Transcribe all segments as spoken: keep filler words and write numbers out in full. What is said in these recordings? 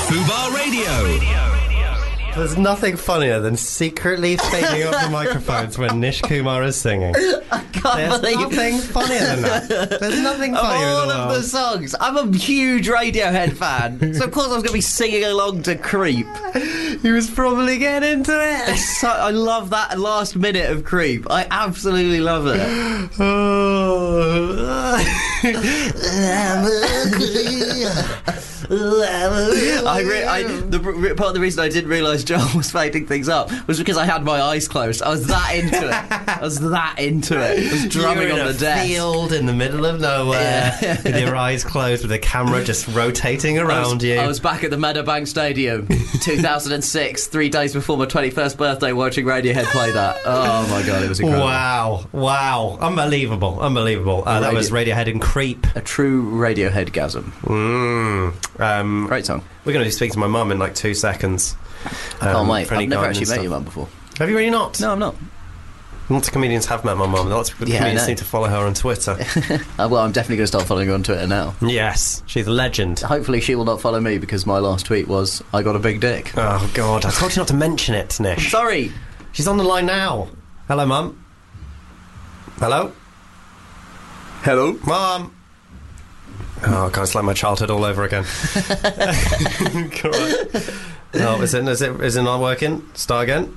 Fubar Radio. There's nothing funnier than secretly fading up the microphones when Nish Kumar is singing. I can't There's believe nothing funnier than that. There's nothing of funnier all in the of world. the songs. I'm a huge Radiohead fan, so of course I was going to be singing along to Creep. He was probably getting into it. So, I love that last minute of Creep. I absolutely love it. I, re- I the re- part of the reason I didn't realise Joel was fading things up was because I had my eyes closed. I was that into it. I was that into it. I was drumming You're in on a the desk. field in the middle of nowhere, Yeah. with your eyes closed, with the camera just rotating I around was, you. I was back at the Meadowbank Stadium, two thousand six, three days before my twenty-first birthday, watching Radiohead play that. Oh my god, it was incredible. Wow, wow, unbelievable, unbelievable. Uh, that Radio- was Radiohead and Creep. A true Radiohead-gasm. Mm. Um, Great song. We're going to speak to my mum in like two seconds. I can't um, wait. for any I've never guidance actually met stuff. your mum before. Have you really not? No, I'm not. Lots of comedians have met my mum. Lots of Yeah, I comedians know. need to follow her on Twitter. Uh, well, I'm definitely going to start following her on Twitter now. Yes, she's a legend. Hopefully she will not follow me because my last tweet was, I got a big dick. Oh, God, I told you not to mention it, Nish. Sorry. She's on the line now. Hello, Mum. Hello? Hello? Mum. Oh, God, it's like my childhood all over again. Come on. Oh, is it, is, it, is it not working? Start again?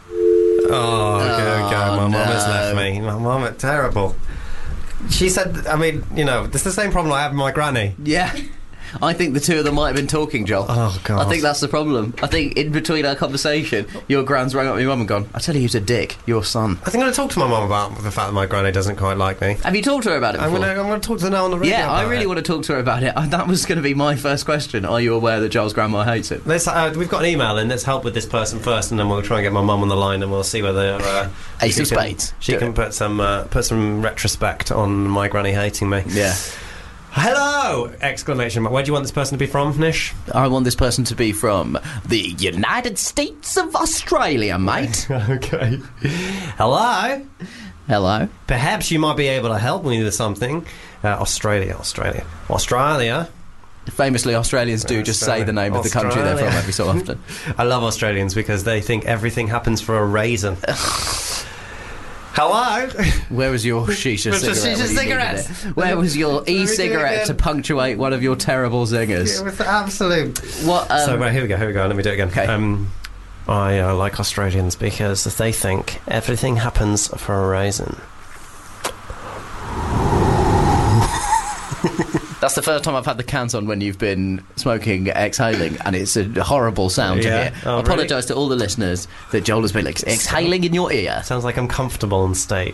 Oh, okay, okay. My Oh, mum has no. left me. My mum, it's terrible. She said, I mean, you know, it's the same problem I have with my granny. Yeah. I think the two of them might have been talking, Joel. Oh, God. I think that's the problem. I think in between our conversation, your gran's rang up your mum and gone, I tell you, he's a dick, your son. I think I'm going to talk to my mum about the fact that my granny doesn't quite like me. Have you talked to her about it I'm before? going to I'm going to talk to her now on the radio. Yeah, I about really it. want to talk to her about it. That was going to be my first question. Are you aware that Joel's grandma hates it? Let's, uh, we've got an email in. Let's help with this person first, and then we'll try and get my mum on the line, and we'll see whether uh, Ace she of can- spades. She Do can it. put some uh, put some retrospect on my granny hating me. Yeah. Hello! Exclamation mark. Where do you want this person to be from, Nish? I want this person to be from the United States of Australia, mate. Okay. Hello. Hello. Perhaps you might be able to help me with something. Uh, Australia, Australia, Australia. Famously, Australians do just say the name of the country they're from Australia. every so often. I love Australians because they think everything happens for a reason. Hello. Where was your shisha Where's the cigarette? shisha when you cigarette? needed it? Where was your Let me do it e-cigarette again. to punctuate one of your terrible It zingers? was absolute. What? Um, so right, here we go. Here we go. Let me do it again. Okay. Um, I uh, like Australians because they think everything happens for a reason. That's the first time I've had the cans on when you've been smoking, exhaling, and it's a horrible sound Yeah? to hear. Oh, I apologise to all the listeners that Joel has been like, exhaling in your ear. Sounds like I'm comfortable on stage.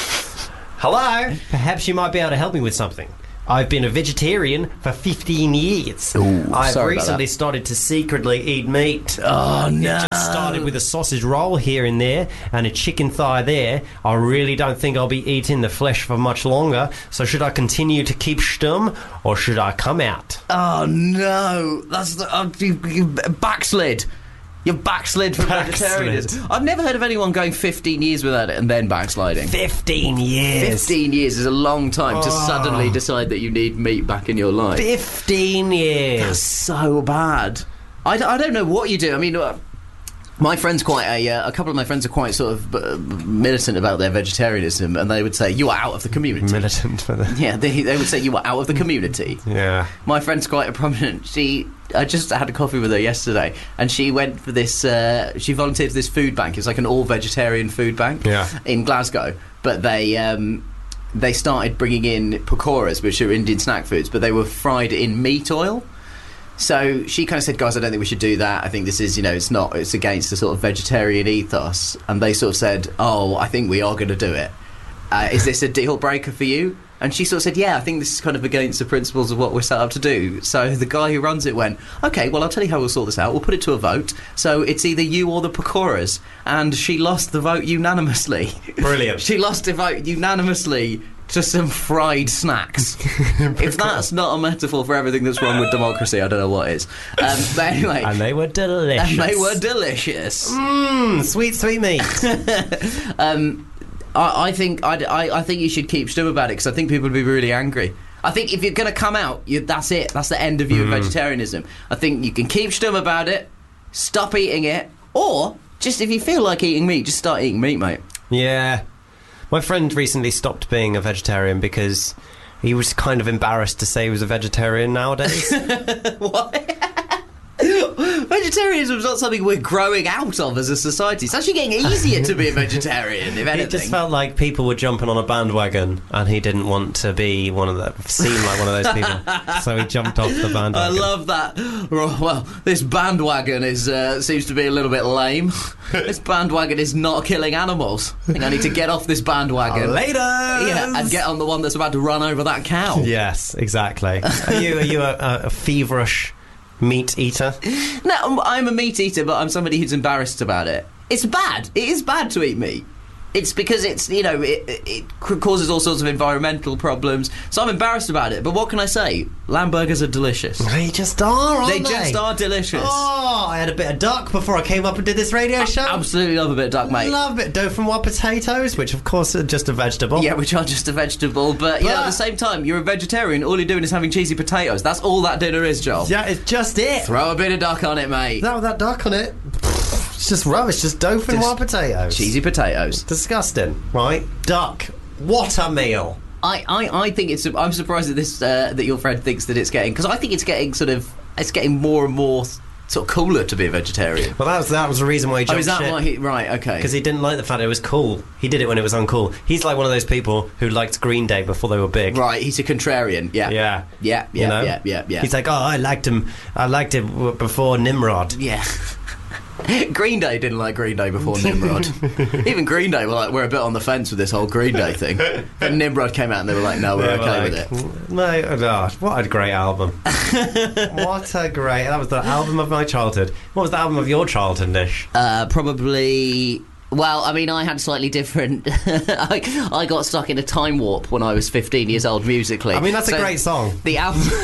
Hello. Perhaps you might be able to help me with something. I've been a vegetarian for fifteen years. Ooh, I've sorry about recently that. started to secretly eat meat. Oh, no. Just started with a sausage roll here and there and a chicken thigh there. I really don't think I'll be eating the flesh for much longer. So should I continue to keep stum or should I come out? Oh, no. That's the... Uh, you, you backslid. You backslid from Backslid. vegetarianism. I've never heard of anyone going fifteen years without it and then backsliding. Fifteen years. fifteen years is a long time to Oh. suddenly decide that you need meat back in your life. Fifteen years. That's so bad. I, d- I don't know what you do. I mean, uh, my friend's quite a... Uh, a couple of my friends are quite sort of uh, militant about their vegetarianism, and they would say, you are out of the community. Militant for the... Yeah, they, they would say you are out of the community. Yeah. My friend's quite a prominent... She... I just had a coffee with her yesterday, and she went for this... Uh, she volunteered for this food bank. It's like an all-vegetarian food bank Yeah. in Glasgow. But they... Um, they started bringing in pakoras, which are Indian snack foods, but they were fried in meat oil. So she kind of said, guys, I don't think we should do that. I think this is, you know, it's not, it's against the sort of vegetarian ethos. And they sort of said, oh, I think we are going to do it. Uh, is this a deal breaker for you? And she sort of said, yeah, I think this is kind of against the principles of what we're set up to do. So the guy who runs it went, okay, well, I'll tell you how we'll sort this out. We'll put it to a vote. So it's either you or the pakoras. And she lost the vote unanimously. Brilliant. She lost the vote unanimously to some fried snacks. If that's not a metaphor for everything that's wrong with democracy, I don't know what is. Um, but anyway, And they were delicious. and they were delicious. Mmm, sweet, sweet meat. um, I, I think I'd, I, I think you should keep stum about it because I think people would be really angry. I think if you're going to come out, you, that's it. That's the end of you Mm. in vegetarianism. I think you can keep stum about it, stop eating it, or just if you feel like eating meat, just start eating meat, mate. Yeah. My friend recently stopped being a vegetarian because he was kind of embarrassed to say he was a vegetarian nowadays. What? Vegetarianism is not something we're growing out of as a society. It's actually getting easier to be a vegetarian, if anything. It just felt like people were jumping on a bandwagon, and he didn't want to be one of the seem like one of those people. So he jumped off the bandwagon. I love that. Well, this bandwagon is uh, seems to be a little bit lame. This bandwagon is not killing animals. I think I need to get off this bandwagon. Later. Yeah, and get on the one that's about to run over that cow. Yes, exactly. Are you are you a, a, a feverish meat eater? No, I'm- I'm a meat eater, but I'm somebody who's embarrassed about it. It's bad. It is bad to eat meat. It's because it's, you know, it, it c- causes all sorts of environmental problems. So I'm embarrassed about it. But what can I say? Lamb burgers are delicious. They just are, aren't They they? just are delicious. Oh, I had a bit of duck before I came up and did this radio show. Absolutely love a bit of duck, mate. Love a bit of dough from wild potatoes, which of course are just a vegetable. Yeah, which are just a vegetable, but, you know, at the same time, you're a vegetarian, all you're doing is having cheesy potatoes. That's all that dinner is, Joel. Yeah, it's just it. Throw a bit of duck on it, mate. That with that duck on it, it's just rubbish. Just dough from Just wild potatoes. Cheesy potatoes. Disgusting, right? Duck. What a meal. I, I, I think it's. I'm surprised that this uh, that your friend thinks that it's getting, because I think it's getting sort of it's getting more and more sort of cooler to be a vegetarian. Well, that was that was the reason why he Oh, jumped is that ship. why he? Right, okay. Because he didn't like the fact it was cool. He did it when it was uncool. He's like one of those people who liked Green Day before they were big. Right, he's a contrarian. Yeah, Yeah. yeah, yeah, You know? yeah, yeah, yeah. He's like, oh, I liked him. I liked him w- before Nimrod. yeah. Green Day didn't like Green Day before Nimrod. Even Green Day were like, we're a bit on the fence with this whole Green Day thing. But Nimrod came out and they were like, no, we're They were okay like, with it. No, oh, gosh, what a great album. What a great... That was the album of my childhood. What was the album of your childhood, Nish? Uh, probably. Well, I mean, I had slightly different. I, I got stuck in a time warp when I was fifteen years old musically. I mean, that's So a great song. The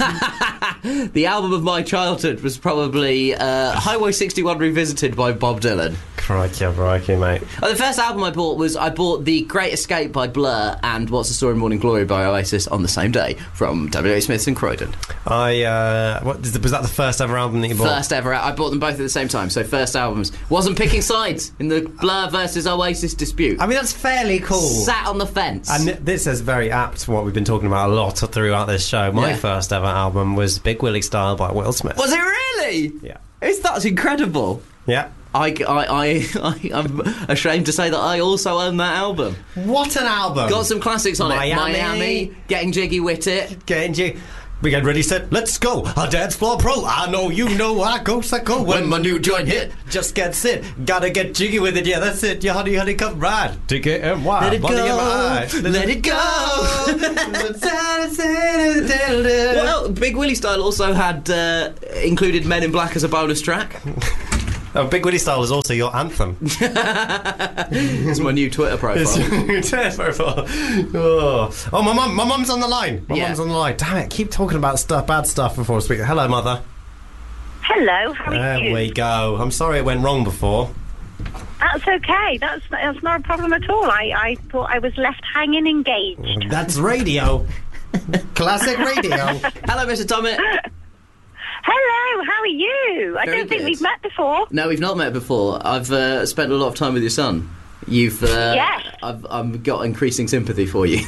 album, the album of my childhood was probably uh, Highway sixty-one Revisited by Bob Dylan. Crikey, crikey, mate. Uh, the first album I bought was I bought The Great Escape by Blur and What's the Story, Morning Glory by Oasis on the same day from W H Smith's in Croydon. I, uh... What, was that the first ever album that you bought? First ever. I bought them both at the same time. So first albums. Wasn't picking sides in the Blur versus Oasis dispute. I mean, that's fairly cool. Sat on the fence. And this is very apt to what we've been talking about a lot throughout this show. My Yeah. first ever album was Big Willie Style by Will Smith. Was it really? Yeah. It's, that's incredible. Yeah. I, I, I, I, I'm ashamed to say that I also own that album. What an album! Got some classics on Miami. it. Miami, Getting Jiggy With It. Getting you. We get ready, set, let's go. A dance floor pro. I know you know I go psycho when my new joint hit. Just get sit. Gotta get jiggy with it. Yeah, that's it. Yeah, honey, honey, come ride. To get and why? Let it Money go. in my eye. Let it go. Well, Big Willie Style also had uh, included Men in Black as a bonus track. Oh, Big Willie Style is also your anthem. It's my new Twitter profile. oh. oh, my mum, my mum's on the line. My Yeah. mum's on the line. Damn it! Keep talking about stuff, bad stuff before I speak. Hello, mother. Hello, how are There you? we go. I'm sorry it went wrong before. That's okay. That's that's not a problem at all. I, I thought I was left hanging engaged. That's radio. Classic radio. Hello, Mister Tommett. Hello, how are you? I Very don't think good. we've met before. No, we've not met before. I've uh, spent a lot of time with your son. You've, uh, Yes. I've, I've got increasing sympathy for you.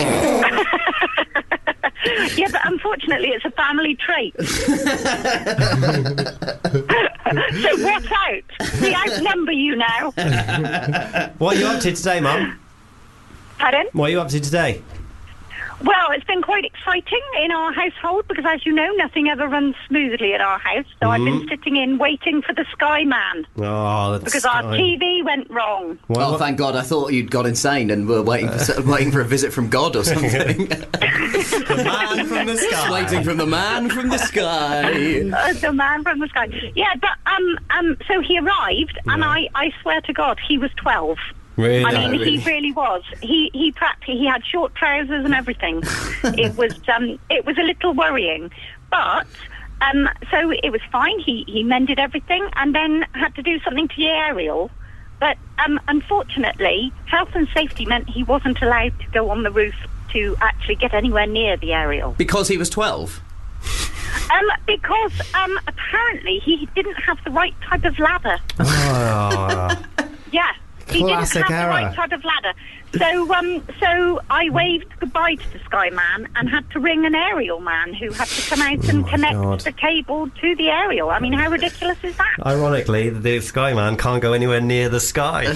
Yeah, but unfortunately it's a family trait. So watch out. We outnumber you now. What are you up to today, Mum? Pardon? What are you up to today? Well, it's been quite exciting in our household because, as you know, nothing ever runs smoothly at our house. So I've been sitting in waiting for the Sky Man Oh, that's because our T V went wrong. What- Oh, what- thank God! I thought you'd gone insane and were waiting for waiting for a visit from God or something. The man from the sky. Waiting from the man from the sky. Uh, the man from the sky. Yeah, but um, um. So he arrived, and Yeah. I, I swear to God, he was twelve. Really? I mean, really? he really was. He he practically he had short trousers and everything. It was um, it was a little worrying, but um, so it was fine. He he mended everything, and then had to do something to the aerial. But um, unfortunately, health and safety meant he wasn't allowed to go on the roof to actually get anywhere near the aerial. Because he was twelve? Um, because um, apparently he didn't have the right type of ladder. Oh. Yeah, he Classic didn't have error. the right type of ladder. So, um, so I waved goodbye to the Sky Man and had to ring an aerial man who had to come out and my connect God. the cable to the aerial. I mean, how ridiculous is that? Ironically, the Sky Man can't go anywhere near the sky.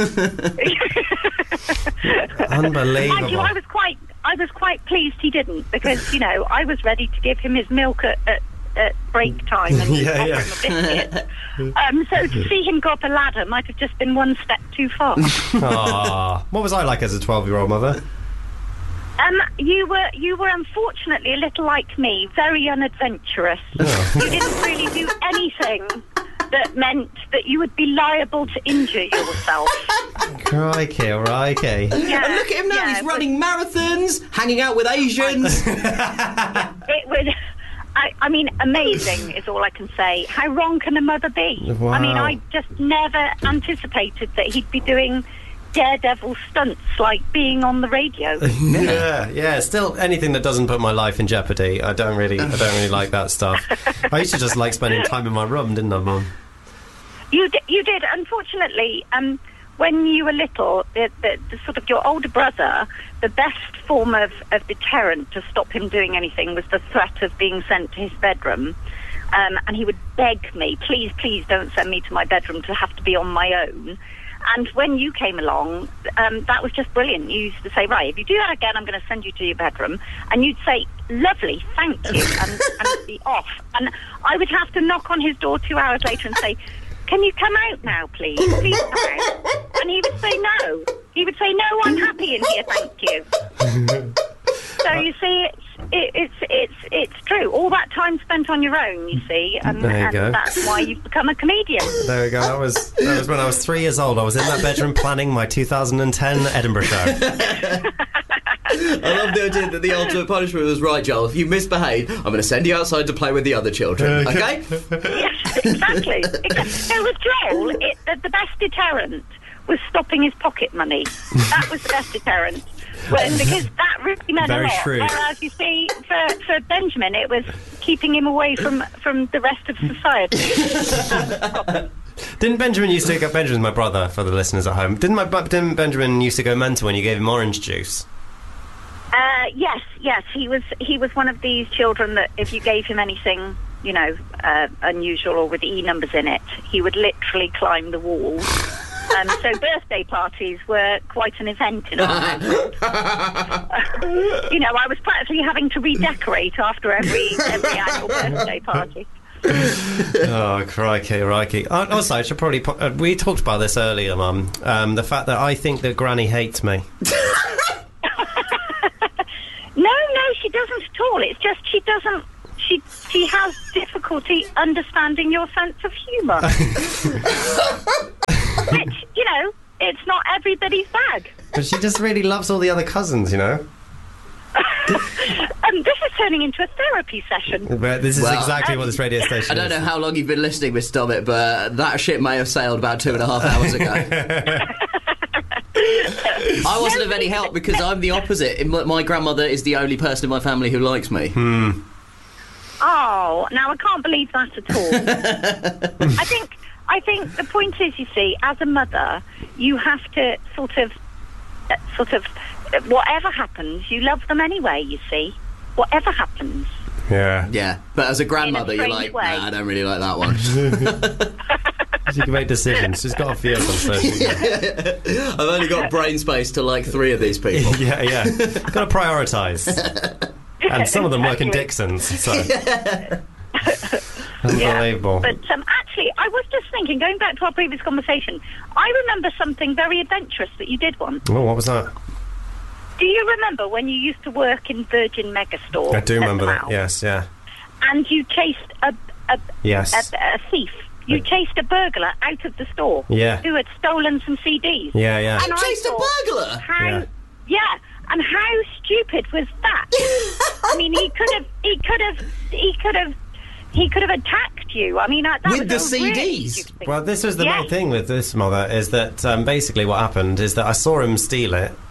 Unbelievable. Mind you, I was quite, I was quite pleased he didn't, because you know I was ready to give him his milk at, at, at break time and Yeah, offer yeah. him a biscuit. Um, so to see him go up a ladder might have just been one step too far. Aw. What was I like as a twelve-year-old mother? Um, you were you were unfortunately a little like me, very unadventurous. Oh. You didn't really do anything that meant that you would be liable to injure yourself. Crikey, crikey. Yeah, And look at him now, yeah, he's it running marathons, hanging out with Asians. Was, it was, I, I mean, amazing is all I can say. How wrong can a mother be? Wow. I mean, I just never anticipated that he'd be doing daredevil stunts like being on the radio. Yeah, yeah. Still, anything that doesn't put my life in jeopardy, I don't really, I don't really like that stuff. I used to just like spending time in my room, didn't I, Mum? You did, you did. Unfortunately, um, when you were little, the, the, the sort of your older brother, the best form of, of deterrent to stop him doing anything was the threat of being sent to his bedroom. Um, and he would beg me, please, please don't send me to my bedroom to have to be on my own. And when you came along, um, that was just brilliant. You used to say, right, if you do that again, I'm going to send you to your bedroom. And you'd say, lovely, thank you, and, and be off. And I would have to knock on his door two hours later and say, can you come out now, please? Please come out. And he would say no. He would say, no, I'm happy in here, thank you. So you see, it's it, it's it's it's true. All that time spent on your own, you see, and, There you and go. that's why you've become a comedian. There we go. That was that was when I was three years old. I was in that bedroom planning my two thousand ten Edinburgh show. I love the idea that the ultimate punishment was, right, Joel, if you misbehave, I'm going to send you outside to play with the other children, okay? Yes, exactly. exactly. So with Joel, it, the, the best deterrent was stopping his pocket money. That was the best deterrent. Well, because that really meant Very a lot. shrewd. Whereas, you see, for, for Benjamin, it was keeping him away from, from the rest of society. Didn't Benjamin used to go... Benjamin's my brother, for the listeners at home. Didn't, my, didn't Benjamin used to go mental when you gave him orange juice? Uh, yes, yes. He was he was one of these children that if you gave him anything, you know, uh, unusual or with E numbers in it, he would literally climb the walls. Um, so birthday parties were quite an event in our household. You know, I was practically having to redecorate after every every annual birthday party. Oh, crikey, crikey. Oh, also, I should probably... Po- uh, we talked about this earlier, Mum. Um, the fact that I think that Granny hates me. No, no, she doesn't at all. It's just she doesn't... She she has difficulty understanding your sense of humour. Which, you know, it's not everybody's bag. But she just really loves all the other cousins, you know? Um, this is turning into a therapy session. But this is Well, exactly what this radio station I don't is. know how long you've been listening, Miss Dommett, but that ship may have sailed about two and a half hours ago. I wasn't of any help because I'm the opposite. My my grandmother is the only person in my family who likes me. Hmm. Oh, now I can't believe that at all. I think I think the point is, you see, as a mother, you have to sort of, uh, sort of, uh, whatever happens, you love them anyway. You see, whatever happens. Yeah. Yeah, but as a grandmother, In a you're strange like, way. nah, I don't really like that one. She can make decisions. She's got a few of them. So she- I've only got brain space to like three of these people. yeah, yeah. Got to prioritise. And some of them work in Exactly. Dixon's, so... Unbelievable. But um, actually, I was just thinking, going back to our previous conversation, I remember something very adventurous that you did once. Oh, what was that? Do you remember when you used to work in Virgin Megastore? I do at remember the that, Mall, yes, yeah. And you chased a, a, Yes. a, a thief. You chased a burglar out of the store. Yeah. Who had stolen some C Ds. Yeah, yeah. And I Chased a thought, burglar? How, Yeah. yeah. And how stupid was that? I mean, he could have, he could have, he could have, he could have attacked you. I mean, that With was the a really C Ds? stupid thing. Well, this was the Yes. main thing with this mother, is that um, basically what happened is that I saw him steal it,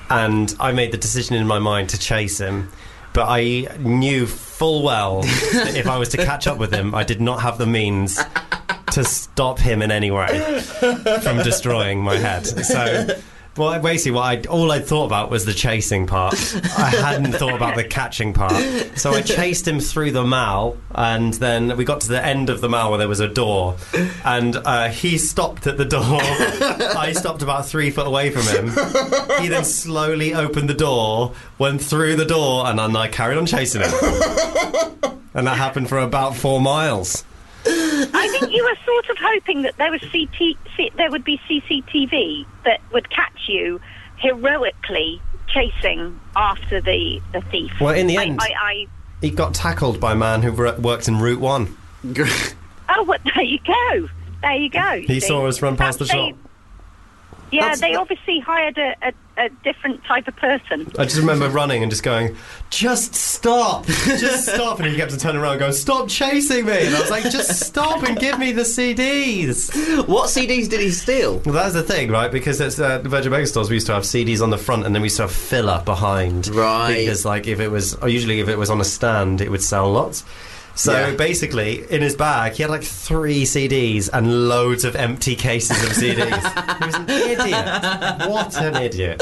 and I made the decision in my mind to chase him. But I knew full well that if I was to catch up with him, I did not have the means to stop him in any way from destroying my head. So, well, basically, what I all I thought about was the chasing part. I hadn't thought about the catching part. So I chased him through the mall, and then we got to the end of the mall where there was a door, and uh, he stopped at the door. I stopped about three foot away from him. He then slowly opened the door, went through the door, and then I carried on chasing him. And that happened for about four miles. I think you were sort of hoping that there was C T, C, there would be C C T V that would catch you heroically chasing after the, the thief. Well, in the I, end, I, I, he got tackled by a man who wor- worked in Route One. oh, well, there you go. There you go. He See? saw us run past the Perhaps shop. they- Yeah, That's- they obviously hired a, a, a different type of person. I just remember running and just going, just stop, just stop. And he kept on turning around and going, stop chasing me. And I was like, just stop and give me the C Ds. What C Ds did he steal? Well, that's the thing, right? Because it's uh, the Virgin Megastores, we used to have C Ds on the front and then we used to have filler behind. Right. Because, like, if it was, or usually if it was on a stand, it would sell lots. So Yeah. basically, in his bag, he had like three C Ds and loads of empty cases of C Ds. He was an idiot. What an idiot.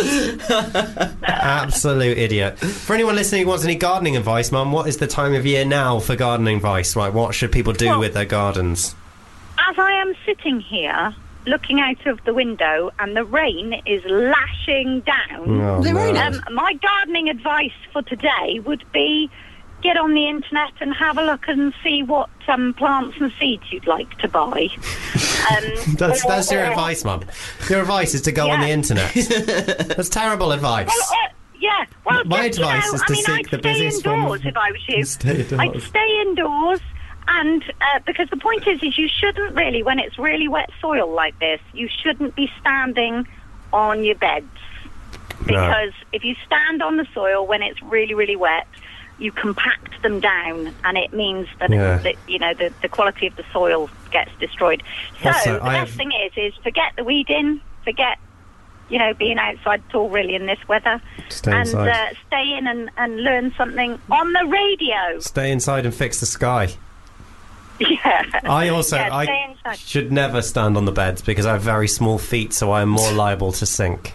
Absolute idiot. For anyone listening who wants any gardening advice, Mum, what is the time of year now for gardening advice? Right, what should people do Well, with their gardens? As I am sitting here, looking out of the window, and the rain is lashing down, Oh, The rain no. has- um, my gardening advice for today would be get on the internet and have a look and see what um, plants and seeds you'd like to buy. Um, That's, or- that's your or- advice, Mum. Your advice is to go on Yeah. the internet. That's terrible advice. Well, uh, yeah. Well, My just, you advice know, is I to mean, seek I'd the stay busiest form indoors of- if I was you. Stay indoors. I'd stay indoors, and uh, because the point is, is you shouldn't really, when it's really wet soil like this, you shouldn't be standing on your beds, because if you stand on the soil when it's really, really wet, you compact them down, and it means that, Yeah. that you know the, the quality of the soil gets destroyed. So Also, the I best have- thing is, is forget the weeding, forget you know being outside at all really in this weather, Stay and inside. uh, stay in and, and learn something on the radio. Stay inside and fix the sky. Yeah. I also Yeah, I stay inside. should never stand on the beds because I have very small feet, so I am more liable to sink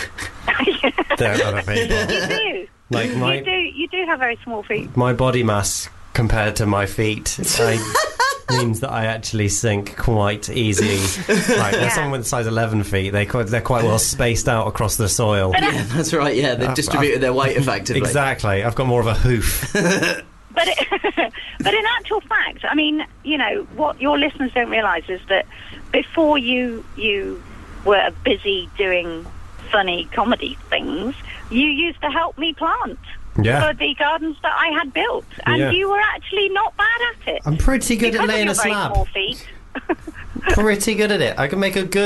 than other people. You do. Like my You do. You do have very small feet. my body mass compared to my feet I, means that I actually sink quite easy. Like Yeah. there's someone with size eleven feet, they quite, they're quite well spaced out across the soil. Yeah, that's right. Yeah, they've I've- distributed their weight effectively. Exactly. I've got more of a hoof. But it, but in actual fact, I mean, you know, what your listeners don't realise is that before you you were busy doing funny comedy things, you used to help me plant Yeah. for the gardens that I had built, and Yeah. you were actually not bad at it. I'm pretty good because at laying a of your very slab. small feet. Pretty good at it. I can make a good